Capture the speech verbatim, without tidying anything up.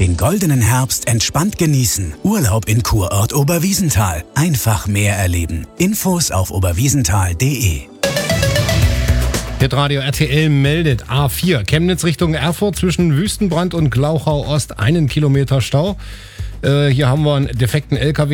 Den goldenen Herbst entspannt genießen. Urlaub in Kurort Oberwiesenthal. Einfach mehr erleben. Infos auf oberwiesenthal punkt de. Hitradio R T L meldet A vier. Chemnitz Richtung Erfurt zwischen Wüstenbrand und Glauchau Ost. Einen Kilometer Stau. Äh, hier haben wir einen defekten L K W.